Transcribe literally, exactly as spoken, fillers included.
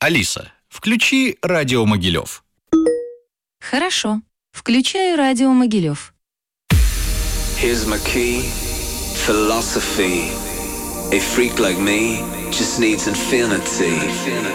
Алиса, включи радио Могилев. Хорошо. Включаю радио Могилев. Here's my key, philosophy. A freak like me just needs infinity.